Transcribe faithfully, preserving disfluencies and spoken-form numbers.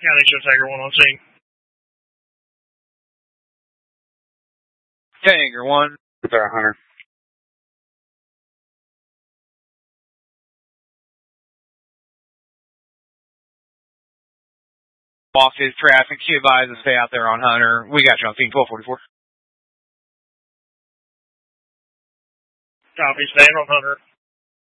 County Show Tiger one on scene. Tiger one. Sorry, Hunter. Off his traffic. She advises stay out there on Hunter. We got you on scene twelve forty-four. Copy, staying on Hunter.